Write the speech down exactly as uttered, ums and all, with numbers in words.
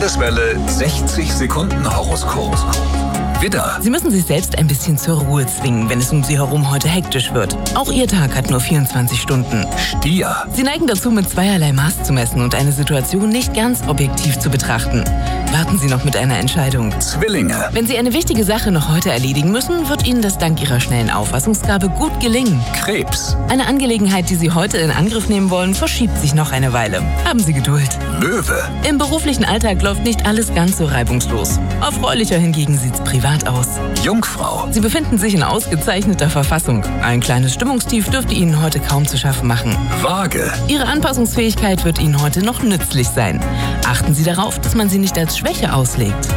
Landeswelle sechzig Sekunden Horoskop. Widder. Sie müssen sich selbst ein bisschen zur Ruhe zwingen, wenn es um Sie herum heute hektisch wird. Auch Ihr Tag hat nur vierundzwanzig Stunden. Stier. Sie neigen dazu, mit zweierlei Maß zu messen und eine Situation nicht ganz objektiv zu betrachten. Warten Sie noch mit einer Entscheidung. Zwillinge. Wenn Sie eine wichtige Sache noch heute erledigen müssen, wird Ihnen das dank Ihrer schnellen Auffassungsgabe gut gelingen. Krebs. Eine Angelegenheit, die Sie heute in Angriff nehmen wollen, verschiebt sich noch eine Weile. Haben Sie Geduld. Löwe. Im beruflichen Alltag läuft nicht alles ganz so reibungslos. Erfreulicher hingegen sieht's privat aus. Jungfrau. Sie befinden sich in ausgezeichneter Verfassung. Ein kleines Stimmungstief dürfte Ihnen heute kaum zu schaffen machen. Waage. Ihre Anpassungsfähigkeit wird Ihnen heute noch nützlich sein. Achten Sie darauf, dass man sie nicht als Schwäche auslegt.